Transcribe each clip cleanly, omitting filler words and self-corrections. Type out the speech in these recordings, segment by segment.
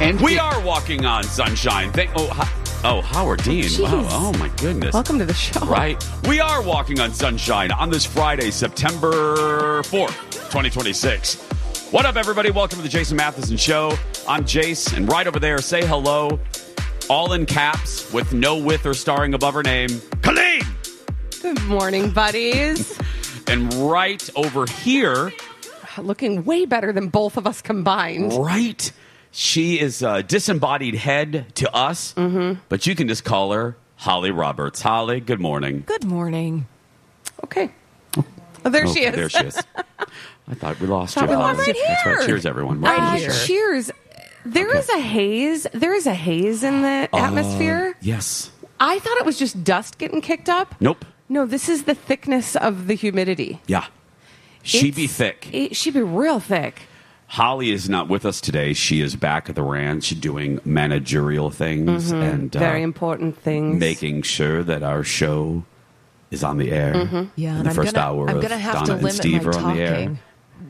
And we are walking on sunshine. Howard Dean. Wow. Oh, my goodness. Welcome to the show. Right. We are walking on sunshine on this Friday, September 4th, 2026. What up, everybody? Welcome to the Jason Matheson Show. I'm Jace, and right over there, say hello, all in caps, with no with or starring above her name, Colleen! Good morning, buddies. And right over here... Looking way better than both of us combined. Right. She is a disembodied head to us, but you can just call her Holly Roberts. Holly, good morning. Good morning. Okay. Oh, there she is. There she is. I thought we lost you. we lost you. That's right. Cheers, everyone. Right here. Cheers. There is a haze. There is a haze in the atmosphere. Yes. I thought it was just dust getting kicked up. Nope. No, this is the thickness of the humidity. Yeah. She be thick. She be real thick. Holly is not with us today. She is back at the ranch doing managerial things and Very important things. making sure that our show is on the air. Yeah, in and the I'm first gonna, hour I'm of gonna have Donna to and limit Steve my are on the air. talking.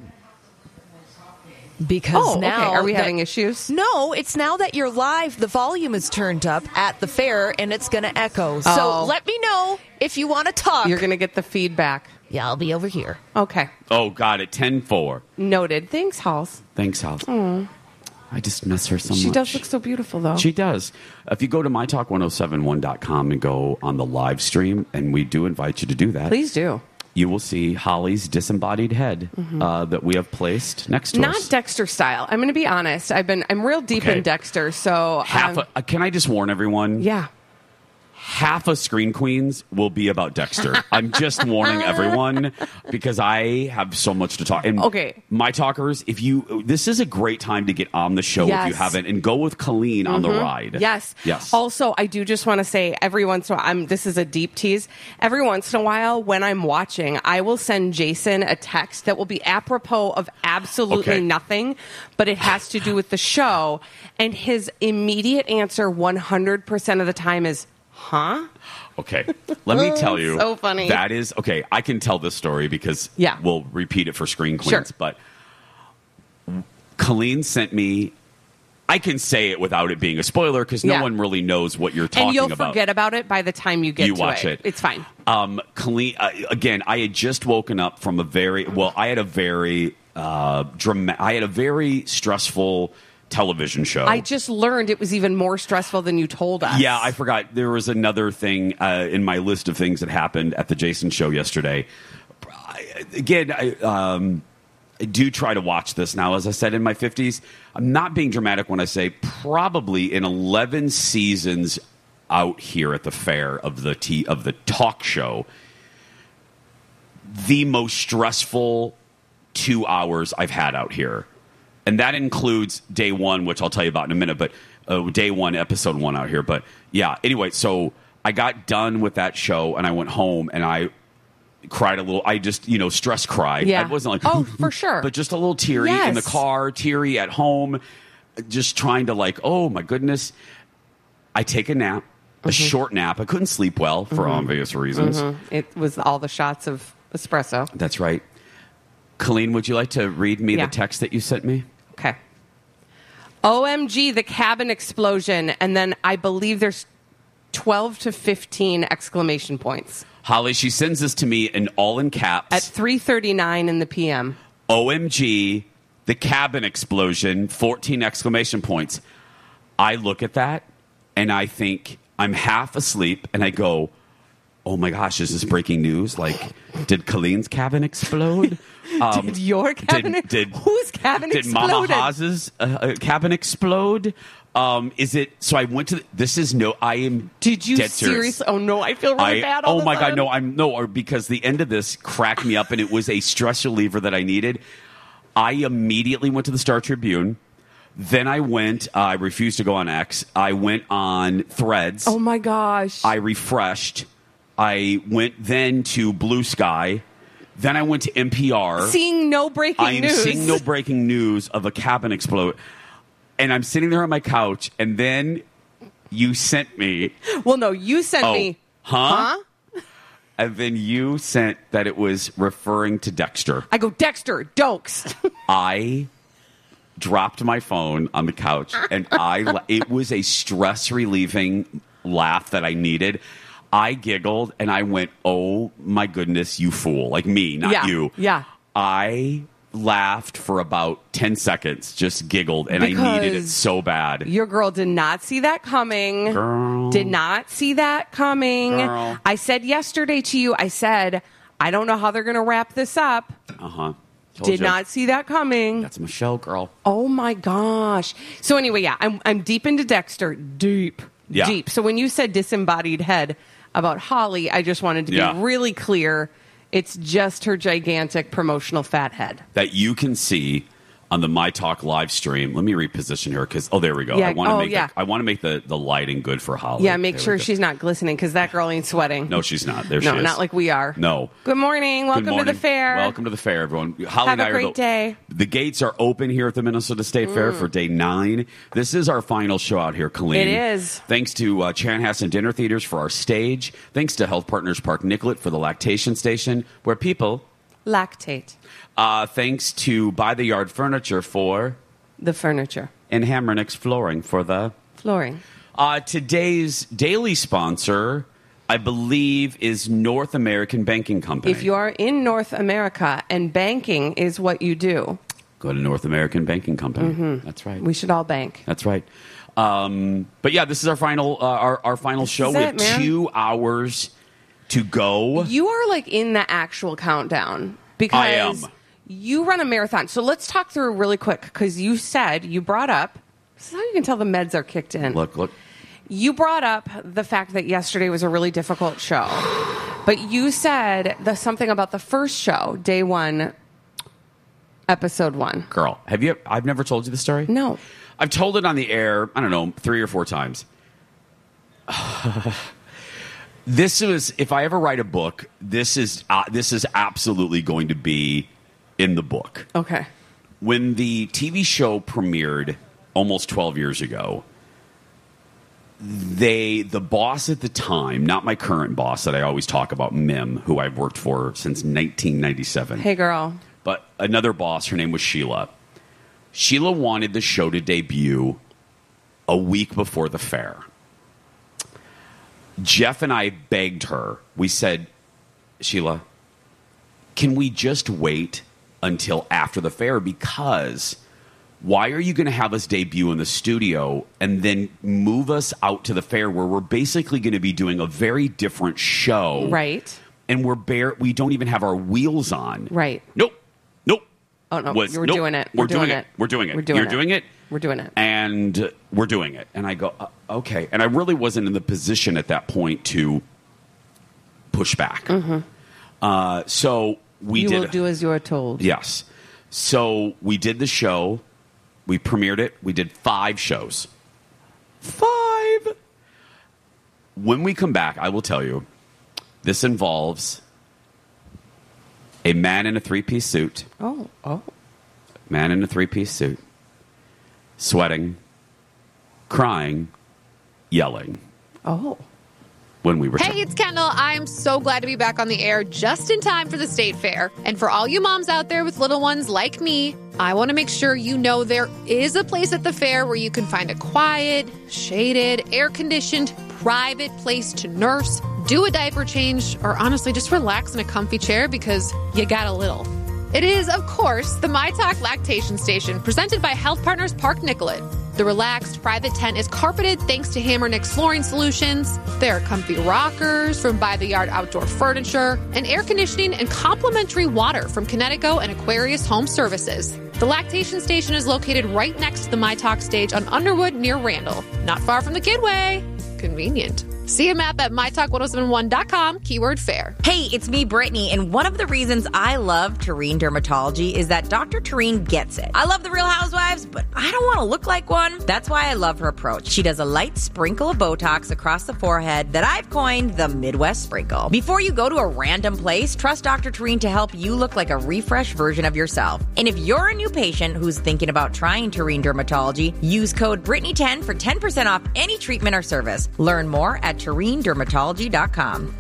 Because now, okay. Are we having issues? No, it's now that you're live, the volume is turned up at the fair, and it's going to echo. So let me know if you want to talk. You're going to get the feedback. Yeah, I'll be over here. Okay. Oh, got it. 10-4. Noted. Thanks, Halls. Thanks, Hal. I just miss her so much. She does look so beautiful, though. She does. If you go to mytalk1071.com and go on the live stream, and we do invite you to do that. Please do. You will see Holly's disembodied head that we have placed next to Not us. Dexter style. I'm going to be honest. I'm real deep Okay. in Dexter, so Can I just warn everyone? yeah. Half of Screen Queens will be about Dexter. I'm just warning everyone because I have so much to talk. And Okay. my talkers, this is a great time to get on the show if you Yes. haven't, and go with Colleen on the ride. Yes. Yes. Also, I do just want to say every once in a while, this is a deep tease. Every once in a while, when I'm watching, I will send Jason a text that will be apropos of absolutely Okay. nothing, but it has to do with the show. And his immediate answer 100% of the time is, huh? Okay. Let me tell you. So funny. That is, okay, I can tell this story because Yeah. we'll repeat it for Screen Queens. Sure. But Colleen sent me, I can say it without it being a spoiler because no Yeah. one really knows what you're talking And you'll about. forget about it by the time you get You to watch it. It's fine. Colleen, again, I had just woken up from I had a very stressful television show. I just learned it was even more stressful than you told us. Yeah, I forgot. There was another thing in my list of things that happened at the Jason show yesterday. I do try to watch this now. As I said, in my 50s, I'm not being dramatic when I say probably in 11 seasons out here at the fair of the talk show, the most stressful 2 hours I've had out here. And that includes day one, which I'll tell you about in a minute, but day one, episode 1 out here. But yeah, anyway, so I got done with that show and I went home and I cried a little. I just, stress cried. Yeah. I wasn't like, oh, for sure. but just a little teary in the Yes. car, teary at home, just trying to oh my goodness. I take a nap, a short nap. I couldn't sleep well for obvious reasons. It was all the shots of espresso. That's right. Colleen, would you like to read me Yeah. the text that you sent me? Okay. OMG, the cabin explosion. And then I believe there's 12 to 15 exclamation points. Holly, she sends this to me in all in caps. At 3:39 in the PM. OMG, the cabin explosion, 14 exclamation points. I look at that and I think I'm half asleep and I go, oh my gosh, is this breaking news? Did Colleen's cabin explode? Did your cabin whose cabin did exploded? Mama Haas's cabin explode? Is it? So I went to. I am. Did you dead serious. seriously? Oh no, I feel really bad. Oh my god, no! Because the end of this cracked me up, and it was a stress reliever that I needed. I immediately went to the Star Tribune. Then I went. I refused to go on X. I went on Threads. Oh my gosh! I refreshed. I went then to Blue Sky. Then I went to NPR. Seeing no breaking news. I am seeing no breaking news of a cabin explode. And I'm sitting there on my couch, and then you sent me. Well, no, you sent me. Huh? And then you sent that it was referring to Dexter. I go, Dexter, Dokes. I dropped my phone on the couch, and it was a stress-relieving laugh that I needed. I giggled, and I went, oh, my goodness, you fool. Like me, not you. Yeah. I laughed for about 10 seconds, just giggled, and Because I needed it so bad. Your girl did not see that coming. Girl. Did not see that coming. Girl. I said yesterday to you, I said, I don't know how they're going to wrap this up. Uh-huh. Did not see that coming. That's Michelle, girl. Oh, my gosh. So anyway, yeah, I'm deep into Dexter. Deep. So when you said disembodied head about Holly, I just wanted to be really clear. It's just her gigantic promotional fat head. That you can see on the My Talk live stream. Let me reposition her because, there we go. Yeah. I want to make the lighting good for Holly. Yeah, make sure she's not glistening because that girl ain't sweating. No, she's not. She is. Not like we are. No. Good morning. Welcome to the fair. Welcome to the fair, everyone. Holly Have and I a great day. The gates are open here at the Minnesota State Fair for day 9. This is our final show out here, Colleen. It is. Thanks to Chanhassen Dinner Theaters for our stage. Thanks to Health Partners Park Nicollet for the lactation station where people lactate. Thanks to By the Yard Furniture for the furniture. And Hammernix Flooring for the flooring. Today's daily sponsor, I believe, is North American Banking Company. If you are in North America and banking is what you do, go to North American Banking Company. Mm-hmm. That's right. We should all bank. That's right. But yeah, this is our final our final show. We have 2 hours to go. You are like in the actual countdown because I am. You run a marathon. So let's talk through really quick because you brought up, this is how you can tell the meds are kicked in. Look. You brought up the fact that yesterday was a really difficult show. But you said something about the first show, day 1, episode 1. Girl, I've never told you the story? No. I've told it on the air, I don't know, 3 or 4 times. This is, if I ever write a book, this is absolutely going to be in the book. Okay. When the TV show premiered almost 12 years ago, the boss at the time, not my current boss that I always talk about, Mim, who I've worked for since 1997. Hey, girl. But another boss, her name was Sheila. Sheila wanted the show to debut a week before the fair. Jeff and I begged her. We said, Sheila, can we just wait until after the fair? Because why are you going to have us debut in the studio and then move us out to the fair where we're basically going to be doing a very different show? Right. And we don't even have our wheels on. Right. Nope. Oh, no. We're doing it. We're doing it. We're doing it. You're doing it? We're doing it. And we're doing it. And I go, okay. And I really wasn't in the position at that point to push back. Mm-hmm. So we will do as you are told. Yes. So we did the show. We premiered it. We did 5 shows. 5! When we come back, I will tell you, this involves a man in a 3-piece suit. Oh. Man in a 3-piece suit. Sweating. Crying. Yelling. Oh. When we return. Hey, it's Kendall. I'm so glad to be back on the air just in time for the State Fair. And for all you moms out there with little ones like me, I want to make sure you know there is a place at the fair where you can find a quiet, shaded, air-conditioned, private place to nurse, do a diaper change, or honestly just relax in a comfy chair because you got a little. It is, of course, the My Talk Lactation Station, presented by Health Partners Park Nicollet. The relaxed private tent is carpeted thanks to Hammernix Flooring Solutions. There are comfy rockers from By the Yard Outdoor Furniture, and air conditioning and complimentary water from Connecticut and Aquarius Home Services. The lactation station is located right next to the My Talk stage on Underwood near Randall, not far from the Kidway. Convenient. See a map at mytalk1071.com, keyword fair. Hey, it's me, Brittany, and one of the reasons I love Tureen Dermatology is that Dr. Tureen gets it. I love the Real Housewives, but I don't want to look like one. That's why I love her approach. She does a light sprinkle of Botox across the forehead that I've coined the Midwest Sprinkle. Before you go to a random place, trust Dr. Tureen to help you look like a refreshed version of yourself. And if you're a new patient who's thinking about trying Tureen Dermatology, use code Brittany10 for 10% off any treatment or service. Learn more at TureenDermatology.com.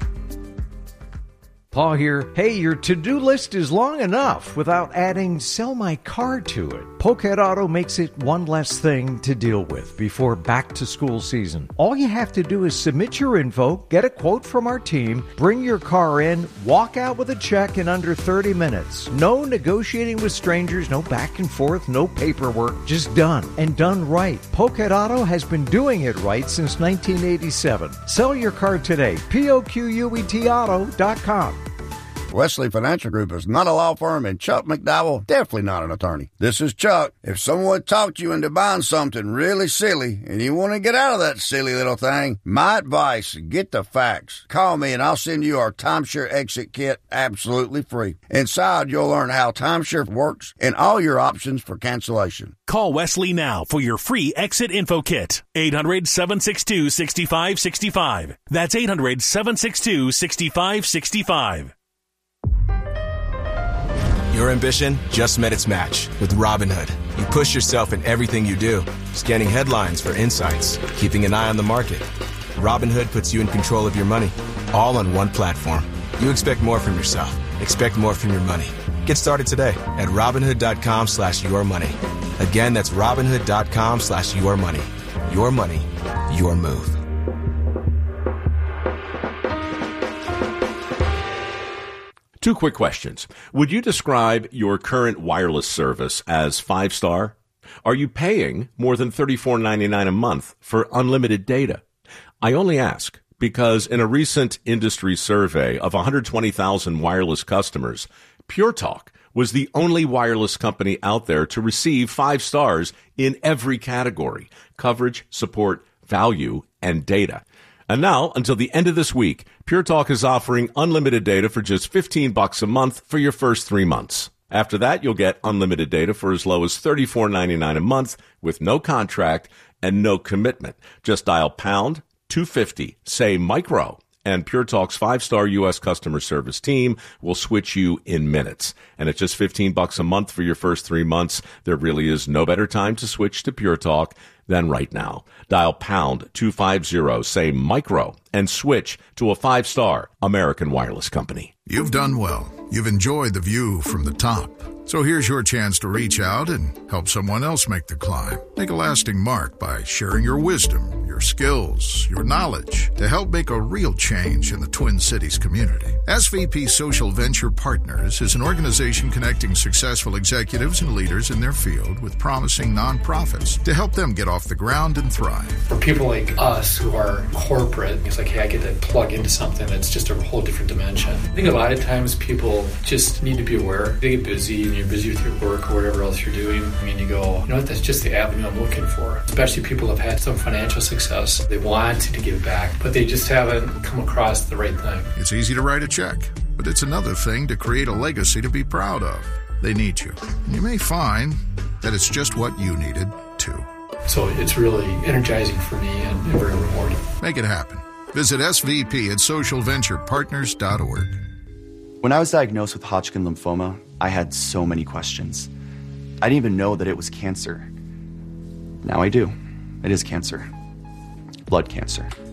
Paul here. Hey, your to-do list is long enough without adding sell my car to it. Pocket Auto makes it one less thing to deal with before back-to-school season. All you have to do is submit your info, get a quote from our team, bring your car in, walk out with a check in under 30 minutes. No negotiating with strangers, no back and forth, no paperwork, just done, and done right. Pocket Auto has been doing it right since 1987. Sell your car today. POQUETauto.com. Wesley Financial Group is not a law firm, and Chuck McDowell definitely not an attorney. This is Chuck. If someone talked you into buying something really silly and you want to get out of that silly little thing, my advice, get the facts. Call me and I'll send you our timeshare exit kit absolutely free. Inside, you'll learn how timeshare works and all your options for cancellation. Call Wesley now for your free exit info kit. 800-762-6565. That's 800-762-6565. Your ambition just met its match with Robinhood. You push yourself in everything you do, scanning headlines for insights, keeping an eye on the market. Robinhood puts you in control of your money, all on one platform. You expect more from yourself. Expect more from your money. Get started today at Robinhood.com/yourmoney. Again, that's Robinhood.com/yourmoney. Your money, your move. Two quick questions. Would you describe your current wireless service as 5-star? Are you paying more than $34.99 a month for unlimited data? I only ask because in a recent industry survey of 120,000 wireless customers, Pure Talk was the only wireless company out there to receive 5 stars in every category: coverage, support, value, and data. And now, until the end of this week, Pure Talk is offering unlimited data for just $15 a month for your first 3 months. After that, you'll get unlimited data for as low as $34.99 a month with no contract and no commitment. Just dial pound 250, say micro, and Pure Talk's 5-star U.S. customer service team will switch you in minutes. And at just $15 a month for your first 3 months, there really is no better time to switch to Pure Talk than right now. Dial pound 250, say micro, and switch to a 5-star American wireless company. You've done well. You've enjoyed the view from the top. So here's your chance to reach out and help someone else make the climb. Make a lasting mark by sharing your wisdom, your skills, your knowledge to help make a real change in the Twin Cities community. SVP Social Venture Partners is an organization connecting successful executives and leaders in their field with promising nonprofits to help them get off the ground and thrive. For people like us who are corporate, it's like, hey, I get to plug into something that's just a whole different dimension. I think a lot of times people just need to be aware. They get busy and you're busy with your work or whatever else you're doing. I mean, you go, you know what, that's just the avenue I'm looking for. Especially people who have had some financial success. They want to give back, but they just haven't come across the right thing. It's easy to write a check, but it's another thing to create a legacy to be proud of. They need you. And you may find that it's just what you needed, too. So it's really energizing for me and very rewarding. Make it happen. Visit SVP at socialventurepartners.org. When I was diagnosed with Hodgkin lymphoma, I had so many questions. I didn't even know that it was cancer. Now I do. It is cancer. Blood cancer.